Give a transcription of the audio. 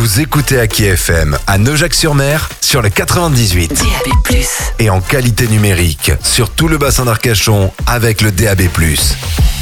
Vous écoutez Aki FM à Neujac-sur-Mer sur le 98. DAB+. Et en qualité numérique sur tout le bassin d'Arcachon avec le DAB+.